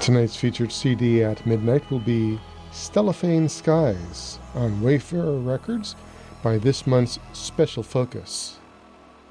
Tonight's featured CD at midnight will be Stellophane Skies on Wayfarer Records by this month's Special Focus.